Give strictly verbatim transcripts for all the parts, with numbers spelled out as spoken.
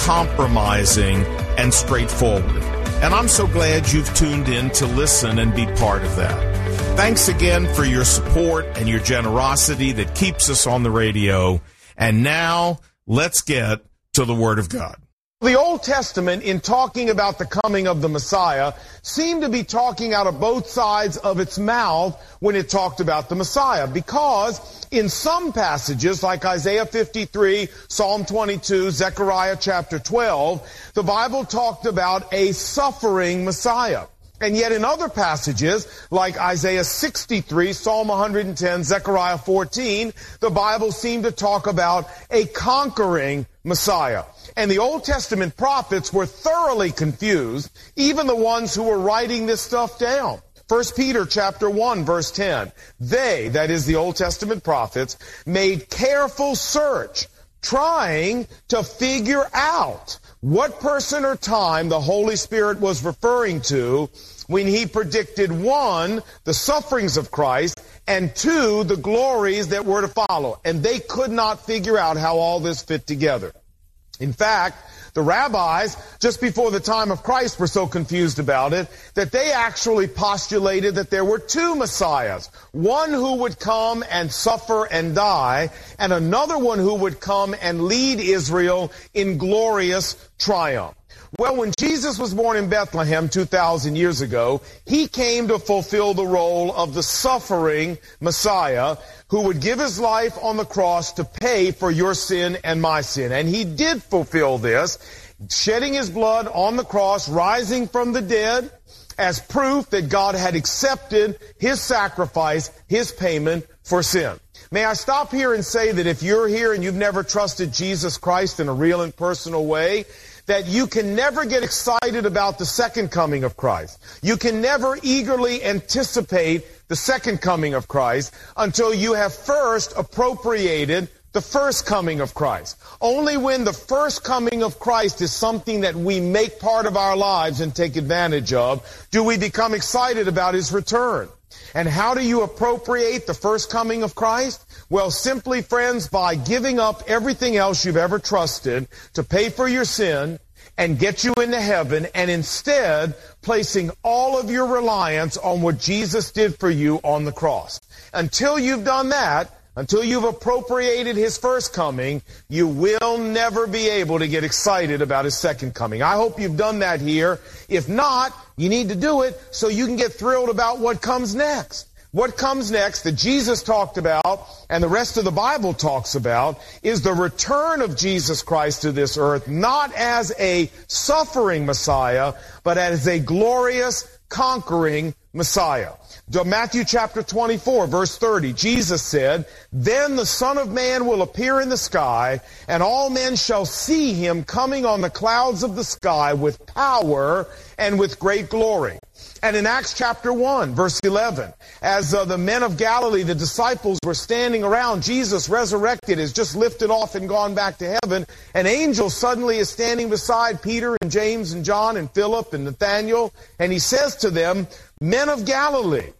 uncompromising and straightforward. And I'm so glad you've tuned in to listen and be part of that. Thanks again for your support and your generosity that keeps us on the radio. And now, let's get to the Word of God. The Old Testament, in talking about the coming of the Messiah, seemed to be talking out of both sides of its mouth when it talked about the Messiah. Because in some passages, like Isaiah fifty-three, Psalm twenty-two, Zechariah chapter twelve, the Bible talked about a suffering Messiah. And yet in other passages, like Isaiah sixty-three, Psalm one hundred ten, Zechariah fourteen, the Bible seemed to talk about a conquering Messiah. And the Old Testament prophets were thoroughly confused, even the ones who were writing this stuff down. First Peter chapter one, verse ten, they, that is the Old Testament prophets, made careful search, trying to figure out what person or time the Holy Spirit was referring to when he predicted, one, the sufferings of Christ, and two, the glories that were to follow. And they could not figure out how all this fit together. In fact, the rabbis, just before the time of Christ, were so confused about it that they actually postulated that there were two Messiahs. One who would come and suffer and die, and another one who would come and lead Israel in glorious triumph. Well, when Jesus was born in Bethlehem two thousand years ago, he came to fulfill the role of the suffering Messiah who would give his life on the cross to pay for your sin and my sin. And he did fulfill this, shedding his blood on the cross, rising from the dead, as proof that God had accepted his sacrifice, his payment for sin. May I stop here and say that if you're here and you've never trusted Jesus Christ in a real and personal way, that you can never get excited about the second coming of Christ. You can never eagerly anticipate the second coming of Christ until you have first appropriated the first coming of Christ. Only when the first coming of Christ is something that we make part of our lives and take advantage of, do we become excited about his return. And how do you appropriate the first coming of Christ? Well, simply, friends, by giving up everything else you've ever trusted to pay for your sin and get you into heaven, and instead placing all of your reliance on what Jesus did for you on the cross. Until you've done that, until you've appropriated his first coming, you will never be able to get excited about his second coming. I hope you've done that here. If not, you need to do it so you can get thrilled about what comes next. What comes next that Jesus talked about and the rest of the Bible talks about is the return of Jesus Christ to this earth, not as a suffering Messiah, but as a glorious, conquering Messiah. Matthew chapter twenty-four, verse thirty, Jesus said, "Then the Son of Man will appear in the sky, and all men shall see him coming on the clouds of the sky with power and with great glory." And in Acts chapter one, verse eleven, as uh, the men of Galilee, the disciples, were standing around, Jesus resurrected, has just lifted off and gone back to heaven. An angel suddenly is standing beside Peter and James and John and Philip and Nathanael, and he says to them, "Men of Galilee,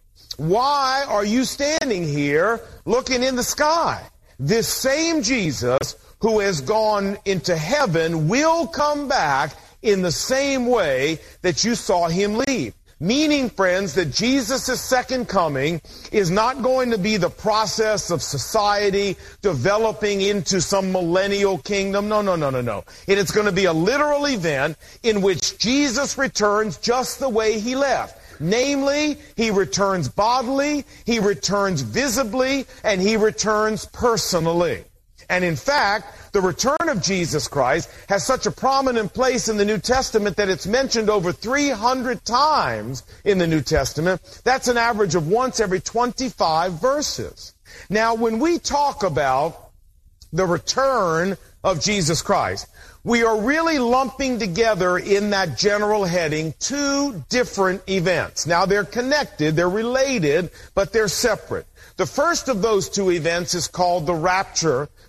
why are you standing here looking in the sky? This same Jesus who has gone into heaven will come back in the same way that you saw him leave." Meaning, friends, that Jesus' second coming is not going to be the process of society developing into some millennial kingdom. No, no, no, no, no. It is going to be a literal event in which Jesus returns just the way he left. Namely, he returns bodily, he returns visibly, and he returns personally. And in fact, the return of Jesus Christ has such a prominent place in the New Testament that it's mentioned over three hundred times in the New Testament. That's an average of once every twenty-five verses. Now, when we talk about the return of Jesus Christ, we are really lumping together in that general heading two different events. Now, they're connected, they're related, but they're separate. The first of those two events is called the rapture.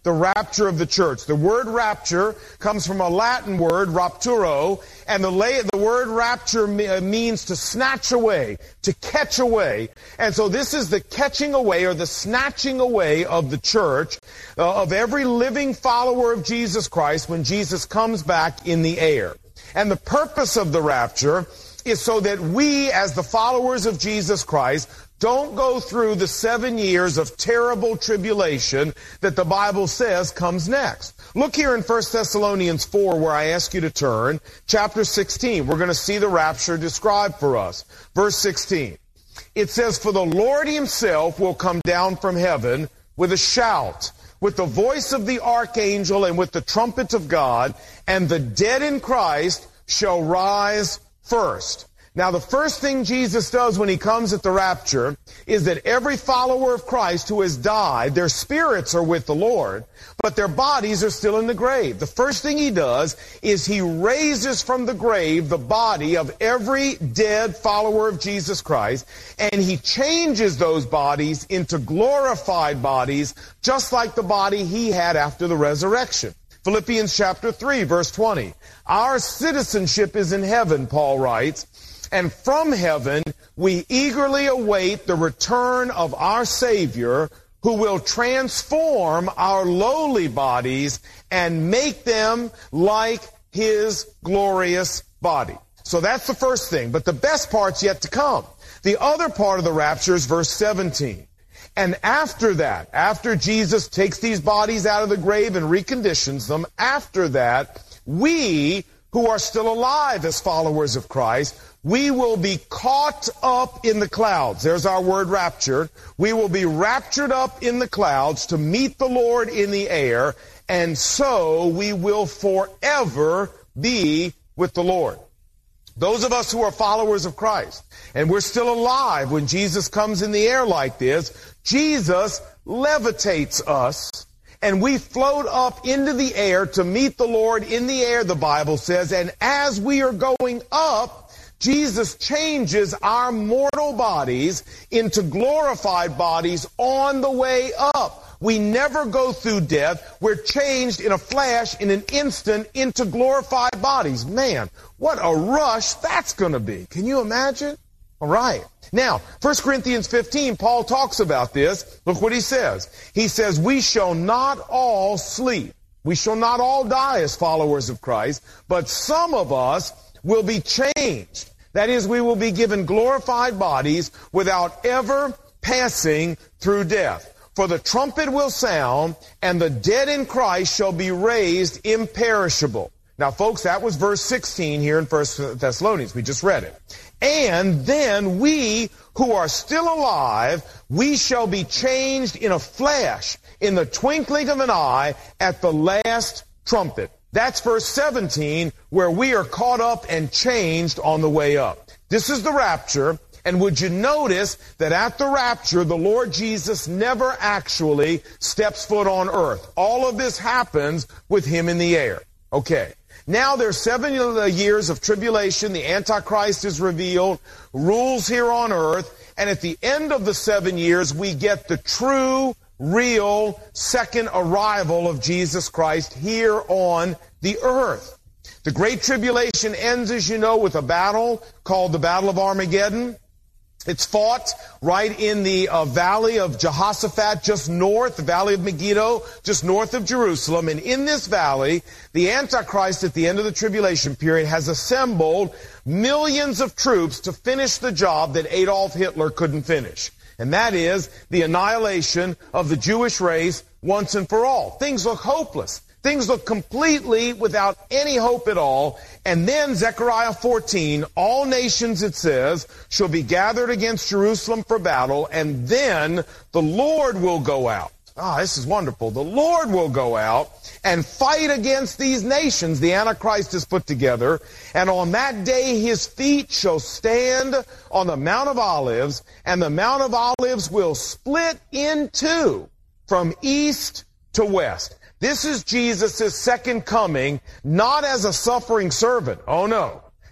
the rapture of the church. The word rapture comes from a Latin word, rapturo, and the, la- the word rapture me- means to snatch away, to catch away. And so this is the catching away or the snatching away of the church, uh, of every living follower of Jesus Christ when Jesus comes back in the air. And the purpose of the rapture is so that we, as the followers of Jesus Christ, don't go through the seven years of terrible tribulation that the Bible says comes next. Look here in First Thessalonians four, where I ask you to turn, chapter sixteen. We're going to see the rapture described for us. Verse sixteen. It says, "For the Lord himself will come down from heaven with a shout, with the voice of the archangel, and with the trumpet of God, and the dead in Christ shall rise first." Now, the first thing Jesus does when he comes at the rapture is that every follower of Christ who has died, their spirits are with the Lord, but their bodies are still in the grave. The first thing he does is he raises from the grave the body of every dead follower of Jesus Christ, and he changes those bodies into glorified bodies, just like the body he had after the resurrection. Philippians chapter three, verse twenty. "Our citizenship is in heaven," Paul writes, "and from heaven we eagerly await the return of our Savior, who will transform our lowly bodies and make them like his glorious body." So that's the first thing. But the best part's yet to come. The other part of the rapture is verse seventeen. "And after that," after Jesus takes these bodies out of the grave and reconditions them, after that, we who are still alive as followers of Christ, we will be caught up in the clouds. There's our word raptured. We will be raptured up in the clouds to meet the Lord in the air, and so we will forever be with the Lord. Those of us who are followers of Christ, and we're still alive when Jesus comes in the air like this, Jesus levitates us, and we float up into the air to meet the Lord in the air, the Bible says, and as we are going up, Jesus changes our mortal bodies into glorified bodies on the way up. We never go through death. We're changed in a flash, in an instant, into glorified bodies. Man, what a rush that's going to be. Can you imagine? All right. Now, First Corinthians fifteen, Paul talks about this. Look what he says. He says, "We shall not all sleep. We shall not all die as followers of Christ, but some of us will be changed. That is, we will be given glorified bodies without ever passing through death. For the trumpet will sound, and the dead in Christ shall be raised imperishable." Now, folks, that was verse sixteen here in First Thessalonians. We just read it. "And then we who are still alive, we shall be changed in a flash, in the twinkling of an eye, at the last trumpet." That's verse seventeen, where we are caught up and changed on the way up. This is the rapture, and would you notice that at the rapture, the Lord Jesus never actually steps foot on earth. All of this happens with him in the air. Okay. Now there's seven years of tribulation. The Antichrist is revealed, rules here on earth, and at the end of the seven years, we get the true, real second arrival of Jesus Christ here on the earth. The Great Tribulation ends, as you know, with a battle called the Battle of Armageddon. It's fought right in the uh, valley of Jehoshaphat, just north, the valley of Megiddo, just north of Jerusalem. And in this valley, the Antichrist at the end of the tribulation period has assembled millions of troops to finish the job that Adolf Hitler couldn't finish. And that is the annihilation of the Jewish race once and for all. Things look hopeless. Things look completely without any hope at all. And then Zechariah fourteen, all nations, it says, shall be gathered against Jerusalem for battle, and then the Lord will go out. Ah, this is wonderful. The Lord will go out and fight against these nations the Antichrist has put together. And on that day his feet shall stand on the Mount of Olives, and the Mount of Olives will split in two from east to west. This is Jesus' second coming, not as a suffering servant. Oh no.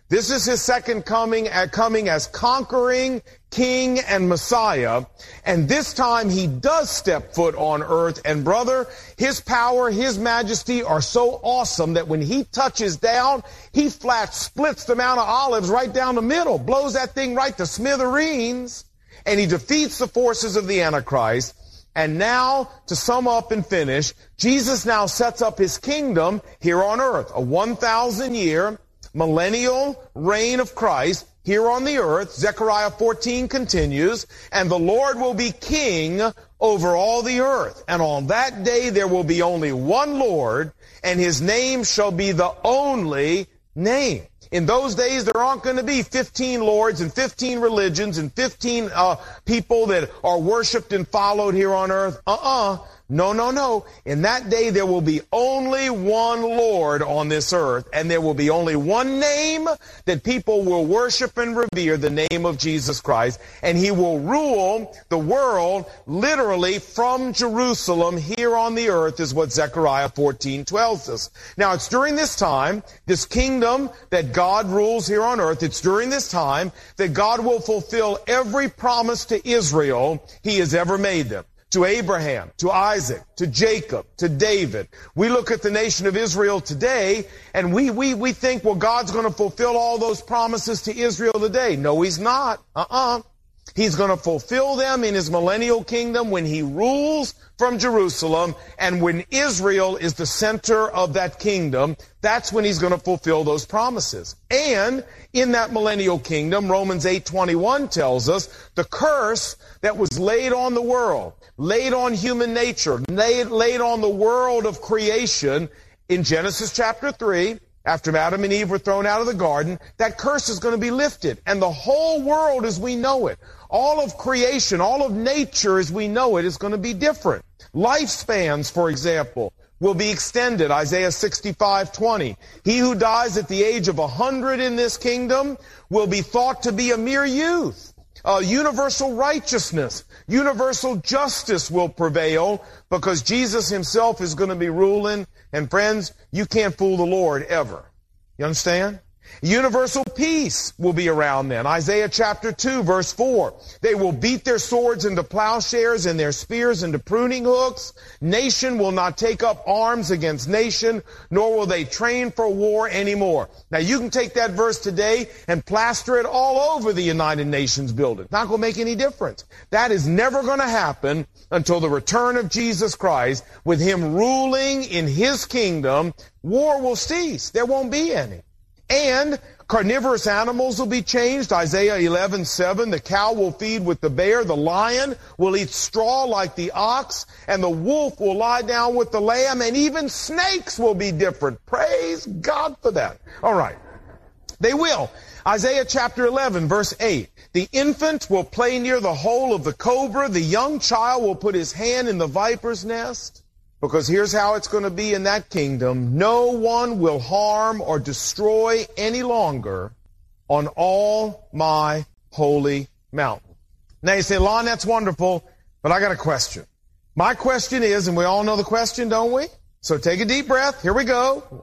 This is his second coming, uh, coming as conquering King and Messiah. And this time he does step foot on earth. And brother, his power, his majesty are so awesome that when he touches down, he flat splits the Mount of Olives right down the middle, blows that thing right to smithereens, and he defeats the forces of the Antichrist. And now, to sum up and finish, Jesus now sets up his kingdom here on earth, a one thousand year millennial reign of Christ here on the earth. Zechariah fourteen continues, and the Lord will be king over all the earth. And on that day there will be only one Lord, and his name shall be the only name. In those days, there aren't going to be fifteen lords and fifteen religions and fifteen uh, people that are worshipped and followed here on earth. Uh-uh. No, no, no. In that day, there will be only one Lord on this earth, and there will be only one name that people will worship and revere, the name of Jesus Christ, and he will rule the world literally from Jerusalem here on the earth, is what Zechariah fourteen tells us. Now, it's during this time, this kingdom that God rules here on earth, it's during this time that God will fulfill every promise to Israel he has ever made them. To Abraham, to Isaac, to Jacob, to David. We look at the nation of Israel today, and we, we, we think, well, God's going to fulfill all those promises to Israel today. No, he's not. Uh-uh. He's going to fulfill them in his millennial kingdom when he rules from Jerusalem, and when Israel is the center of that kingdom, that's when he's going to fulfill those promises. And in that millennial kingdom, Romans eight twenty-one tells us the curse that was laid on the world, laid on human nature, laid, laid on the world of creation in Genesis chapter three, after Adam and Eve were thrown out of the garden, that curse is going to be lifted. And the whole world as we know it, all of creation, all of nature as we know it, is going to be different. Lifespans, for example, will be extended. Isaiah sixty-five twenty. He who dies at the age of a hundred in this kingdom will be thought to be a mere youth. Uh, universal righteousness, universal justice will prevail because Jesus himself is going to be ruling. And friends, you can't fool the Lord ever. You understand? Universal peace will be around then. Isaiah chapter two, verse four. They will beat their swords into plowshares and their spears into pruning hooks. Nation will not take up arms against nation, nor will they train for war anymore. Now you can take that verse today and plaster it all over the United Nations building. Not going to make any difference. That is never going to happen until the return of Jesus Christ. With him ruling in his kingdom, war will cease. There won't be any. And carnivorous animals will be changed. Isaiah eleven seven, the cow will feed with the bear, the lion will eat straw like the ox, and the wolf will lie down with the lamb, and even snakes will be different. Praise God for that. All right. They will. Isaiah chapter eleven, verse eight. The infant will play near the hole of the cobra. The young child will put his hand in the viper's nest. Because here's how it's going to be in that kingdom. No one will harm or destroy any longer on all my holy mountain. Now you say, Lon, that's wonderful, but I got a question. My question is, and we all know the question, don't we? So take a deep breath. Here we go.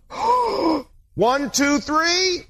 One, two, three.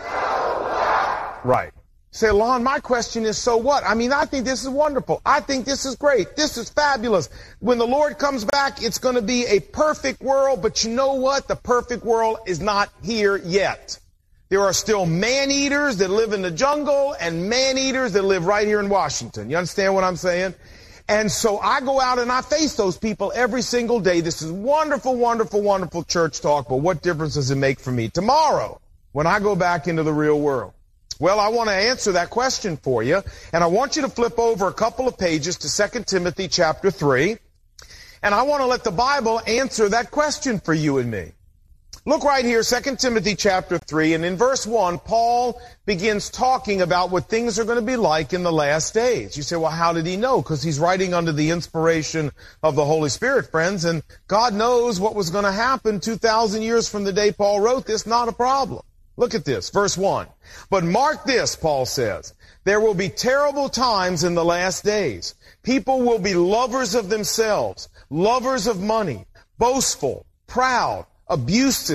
Right. Say, Lon, my question is, so what? I mean, I think this is wonderful. I think this is great. This is fabulous. When the Lord comes back, it's going to be a perfect world, but you know what? The perfect world is not here yet. There are still man-eaters that live in the jungle and man-eaters that live right here in Washington. You understand what I'm saying? And so I go out and I face those people every single day. This is wonderful, wonderful, wonderful church talk, but what difference does it make for me tomorrow when I go back into the real world? Well, I want to answer that question for you, and I want you to flip over a couple of pages to Second Timothy chapter three, and I want to let the Bible answer that question for you and me. Look right here, Second Timothy chapter three, and in verse one, Paul begins talking about what things are going to be like in the last days. You say, well, how did he know? Because he's writing under the inspiration of the Holy Spirit, friends, and God knows what was going to happen two thousand years from the day Paul wrote this. Not a problem. Look at this, verse one. But mark this, Paul says, there will be terrible times in the last days. People will be lovers of themselves, lovers of money, boastful, proud, abusive,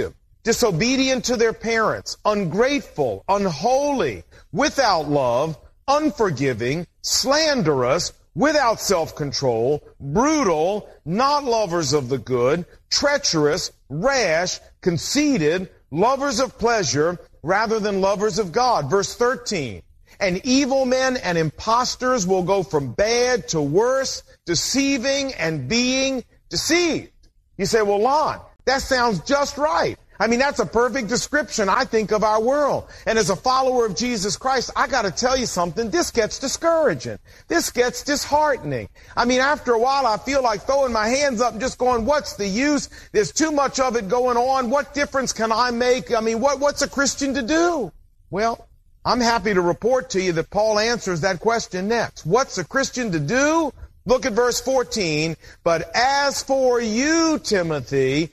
disobedient to their parents, ungrateful, unholy, without love, unforgiving, slanderous, without self-control, brutal, not lovers of the good, treacherous, rash, conceited, lovers of pleasure rather than lovers of God. Verse thirteen, and evil men and impostors will go from bad to worse, deceiving and being deceived. You say, well, Lon, that sounds just right. I mean, that's a perfect description, I think, of our world. And as a follower of Jesus Christ, I got to tell you something. This gets discouraging. This gets disheartening. I mean, after a while, I feel like throwing my hands up and just going, what's the use? There's too much of it going on. What difference can I make? I mean, what, what's a Christian to do? Well, I'm happy to report to you that Paul answers that question next. What's a Christian to do? Look at verse fourteen. But as for you, Timothy,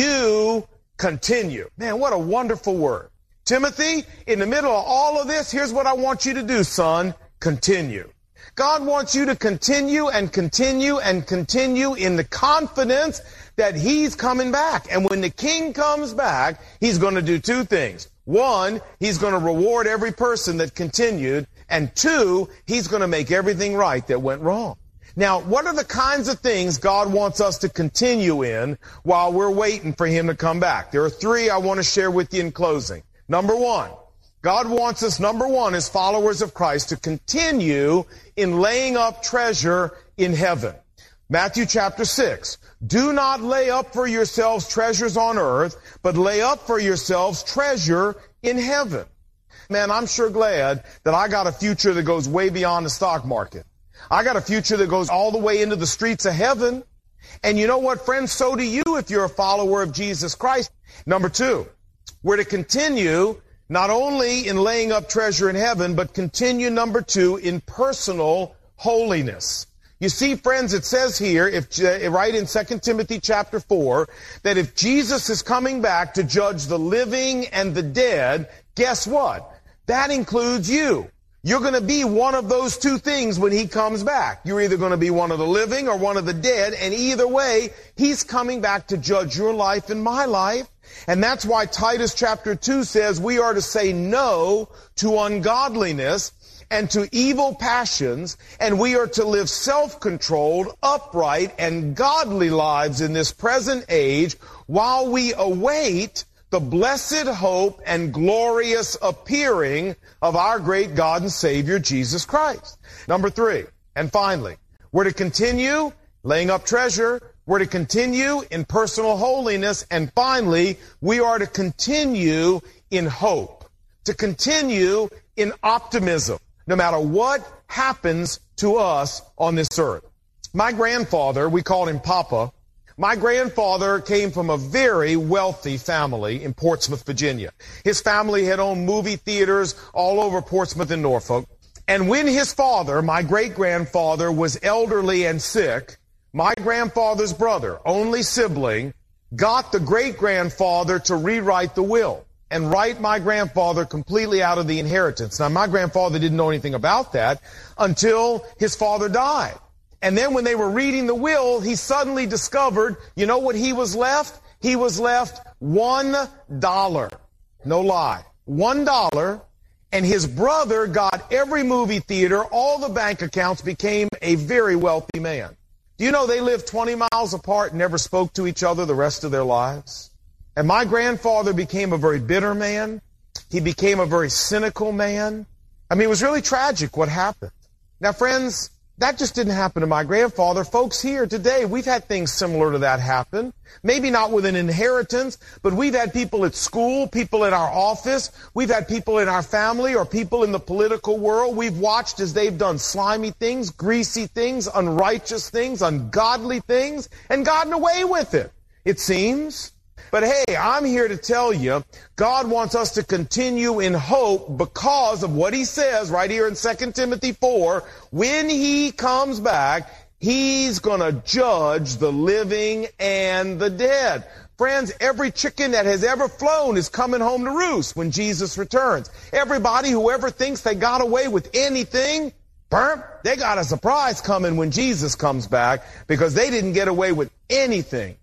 you continue. Man, what a wonderful word. Timothy, in the middle of all of this, here's what I want you to do, son. Continue. God wants you to continue and continue and continue in the confidence that he's coming back. And when the king comes back, he's going to do two things. One, he's going to reward every person that continued. And two, he's going to make everything right that went wrong. Now, what are the kinds of things God wants us to continue in while we're waiting for him to come back? There are three I want to share with you in closing. Number one, God wants us, number one, as followers of Christ, to continue in laying up treasure in heaven. Matthew chapter six. Do not lay up for yourselves treasures on earth, but lay up for yourselves treasure in heaven. Man, I'm sure glad that I got a future that goes way beyond the stock market. I got a future that goes all the way into the streets of heaven. And you know what, friends? So do you if you're a follower of Jesus Christ. Number two, we're to continue not only in laying up treasure in heaven, but continue, number two, in personal holiness. You see, friends, it says here, if right in Second Timothy chapter four, that if Jesus is coming back to judge the living and the dead, guess what? That includes you. You're going to be one of those two things when he comes back. You're either going to be one of the living or one of the dead, and either way, he's coming back to judge your life and my life. And that's why Titus chapter two says we are to say no to ungodliness and to evil passions, and we are to live self-controlled, upright, and godly lives in this present age while we await the blessed hope and glorious appearing of our great God and Savior, Jesus Christ. Number three, and finally, we're to continue laying up treasure. We're to continue in personal holiness. And finally, we are to continue in hope, to continue in optimism, no matter what happens to us on this earth. My grandfather, we called him Papa. My grandfather came from a very wealthy family in Portsmouth, Virginia. His family had owned movie theaters all over Portsmouth and Norfolk. And when his father, my great-grandfather, was elderly and sick, my grandfather's brother, only sibling, got the great-grandfather to rewrite the will and write my grandfather completely out of the inheritance. Now, my grandfather didn't know anything about that until his father died. And then when they were reading the will, he suddenly discovered, you know what he was left? He was left one dollar. No lie. One dollar. And his brother got every movie theater, all the bank accounts, became a very wealthy man. Do you know they lived twenty miles apart and never spoke to each other the rest of their lives? And my grandfather became a very bitter man. He became a very cynical man. I mean, it was really tragic what happened. Now, friends, that just didn't happen to my grandfather. Folks, here today, we've had things similar to that happen. Maybe not with an inheritance, but we've had people at school, people in our office. We've had people in our family or people in the political world. We've watched as they've done slimy things, greasy things, unrighteous things, ungodly things, and gotten away with it, it seems. But hey, I'm here to tell you, God wants us to continue in hope because of what he says right here in Second Timothy four. When he comes back, he's going to judge the living and the dead. Friends, every chicken that has ever flown is coming home to roost when Jesus returns. Everybody who ever thinks they got away with anything, burp, they got a surprise coming when Jesus comes back because they didn't get away with anything.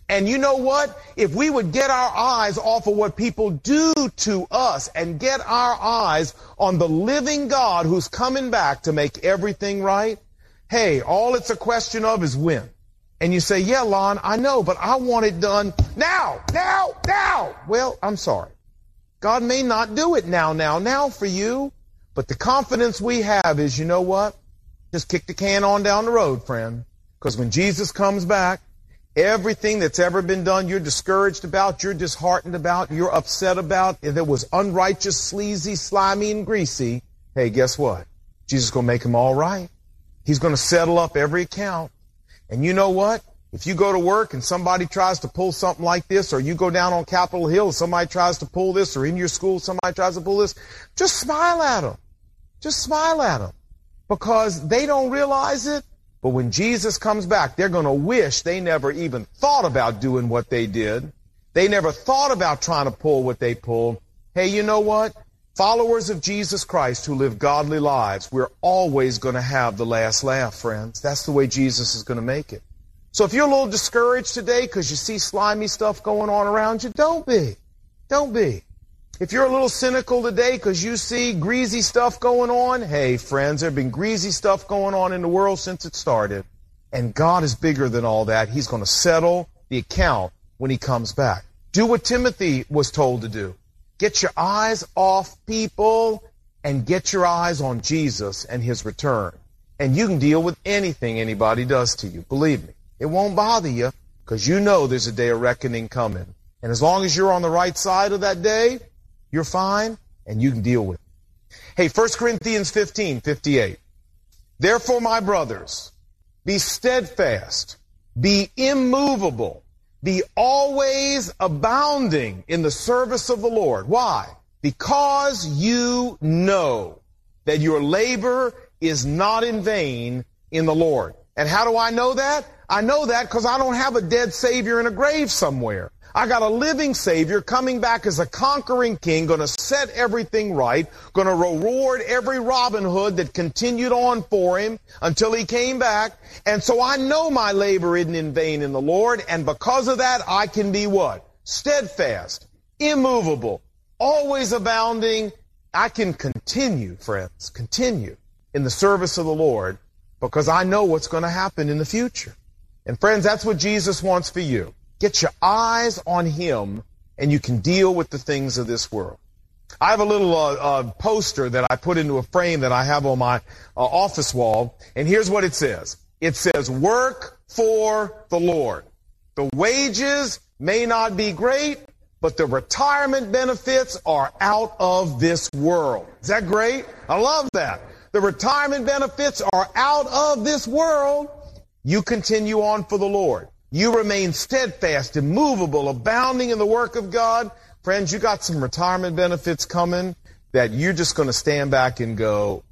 And you know what? If we would get our eyes off of what people do to us and get our eyes on the living God who's coming back to make everything right, hey, all it's a question of is when. And you say, yeah, Lon, I know, but I want it done now, now, now. Well, I'm sorry. God may not do it now, now, now for you, but the confidence we have is, you know what? Just kick the can on down the road, friend. Because when Jesus comes back, everything that's ever been done, you're discouraged about, you're disheartened about, you're upset about, if it was unrighteous, sleazy, slimy, and greasy, hey, guess what? Jesus is going to make them all right. He's going to settle up every account. And you know what? If you go to work and somebody tries to pull something like this, or you go down on Capitol Hill and somebody tries to pull this, or in your school somebody tries to pull this, just smile at them. Just smile at them. Because they don't realize it. But when Jesus comes back, they're going to wish they never even thought about doing what they did. They never thought about trying to pull what they pulled. Hey, you know what? Followers of Jesus Christ who live godly lives, we're always going to have the last laugh, friends. That's the way Jesus is going to make it. So if you're a little discouraged today because you see slimy stuff going on around you, don't be. Don't be. If you're a little cynical today because you see greasy stuff going on, hey, friends, there's been greasy stuff going on in the world since it started. And God is bigger than all that. He's going to settle the account when he comes back. Do what Timothy was told to do. Get your eyes off people and get your eyes on Jesus and his return. And you can deal with anything anybody does to you. Believe me, it won't bother you because you know there's a day of reckoning coming. And as long as you're on the right side of that day, you're fine, and you can deal with it. Hey, First Corinthians fifteen fifty-eight. Therefore, my brothers, be steadfast, be immovable, be always abounding in the service of the Lord. Why? Because you know that your labor is not in vain in the Lord. And how do I know that? I know that because I don't have a dead Savior in a grave somewhere. I got a living Savior coming back as a conquering king, going to set everything right, going to reward every Robin Hood that continued on for him until he came back. And so I know my labor isn't in vain in the Lord, and because of that, I can be what? Steadfast, immovable, always abounding. I can continue, friends, continue in the service of the Lord because I know what's going to happen in the future. And friends, that's what Jesus wants for you. Get your eyes on him, and you can deal with the things of this world. I have a little uh, uh, poster that I put into a frame that I have on my uh, office wall, and here's what it says. It says, work for the Lord. The wages may not be great, but the retirement benefits are out of this world. Is that great? I love that. The retirement benefits are out of this world. You continue on for the Lord. You remain steadfast, immovable, abounding in the work of God. Friends, you got some retirement benefits coming that you're just going to stand back and go,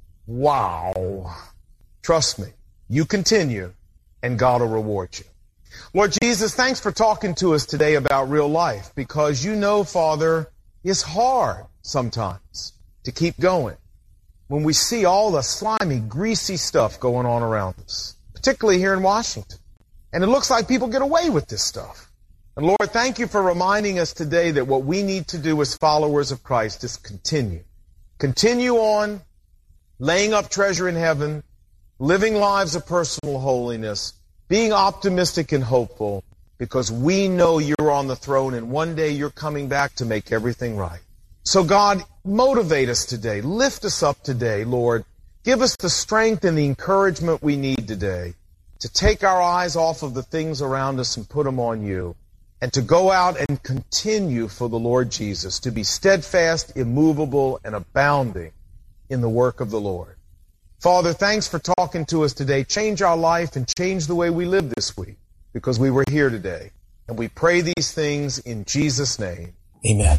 wow. Trust me. You continue, and God will reward you. Lord Jesus, thanks for talking to us today about real life, because you know, Father, it's hard sometimes to keep going when we see all the slimy, greasy stuff going on around us, particularly here in Washington. And it looks like people get away with this stuff. And Lord, thank you for reminding us today that what we need to do as followers of Christ is continue. Continue on laying up treasure in heaven, living lives of personal holiness, being optimistic and hopeful, because we know you're on the throne and one day you're coming back to make everything right. So God, motivate us today. Lift us up today, Lord. Give us the strength and the encouragement we need today to take our eyes off of the things around us and put them on you, and to go out and continue for the Lord Jesus, to be steadfast, immovable, and abounding in the work of the Lord. Father, thanks for talking to us today. Change our life and change the way we live this week, because we were here today. And we pray these things in Jesus' name. Amen.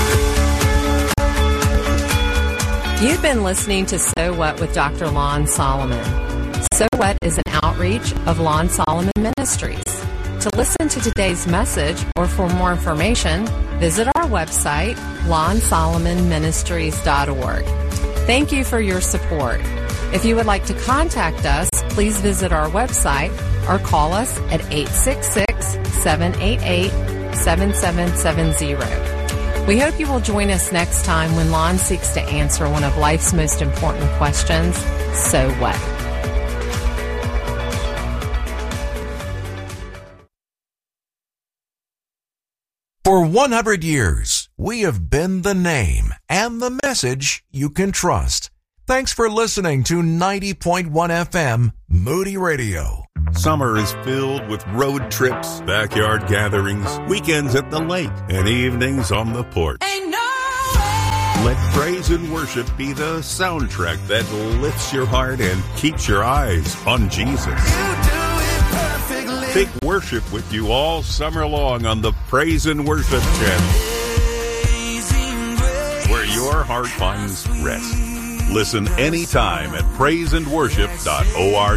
You've been listening to So What with Doctor Lon Solomon. So What is an outreach of Lon Solomon Ministries. To listen to today's message or for more information, visit our website, lon solomon ministries dot org. Thank you for your support. If you would like to contact us, please visit our website, or call us at eight six six, seven eight eight, seven seven seven zero. We hope you will join us next time when Lon seeks to answer one of life's most important questions, so what? For one hundred years, we have been the name and the message you can trust. Thanks for listening to ninety point one F M Moody Radio. Summer is filled with road trips, backyard gatherings, weekends at the lake, and evenings on the porch. Ain't no way. Let praise and worship be the soundtrack that lifts your heart and keeps your eyes on Jesus. You do it perfectly. Take worship with you all summer long on the Praise and Worship Channel, where your heart finds rest. Listen anytime at praise and worship dot org.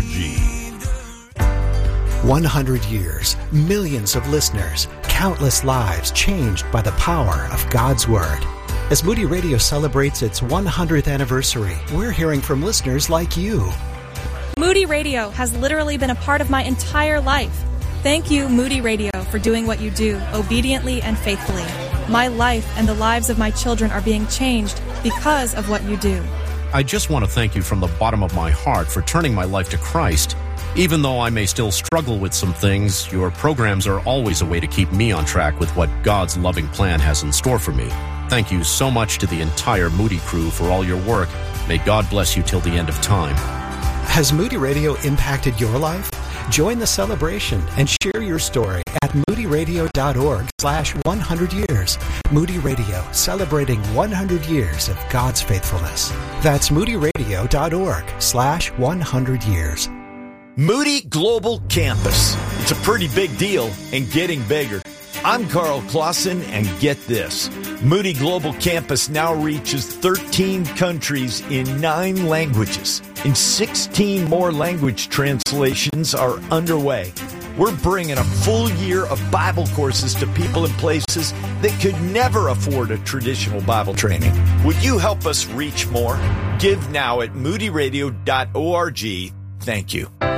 one hundred years, millions of listeners, countless lives changed by the power of God's Word. As Moody Radio celebrates its one hundredth anniversary, we're hearing from listeners like you. Moody Radio has literally been a part of my entire life. Thank you, Moody Radio, for doing what you do, obediently and faithfully. My life and the lives of my children are being changed because of what you do. I just want to thank you from the bottom of my heart for turning my life to Christ. Even though I may still struggle with some things, your programs are always a way to keep me on track with what God's loving plan has in store for me. Thank you so much to the entire Moody crew for all your work. May God bless you till the end of time. Has Moody Radio impacted your life? Join the celebration and share your story at moody radio dot org slash one hundred years. Moody Radio, celebrating one hundred years of God's faithfulness. That's moody radio dot org slash one hundred years. Moody Global Campus. It's a pretty big deal and getting bigger. I'm Carl Clausen, and get this. Moody Global Campus now reaches thirteen countries in nine languages, and sixteen more language translations are underway. We're bringing a full year of Bible courses to people in places that could never afford a traditional Bible training. Would you help us reach more? Give now at moody radio dot org. Thank you.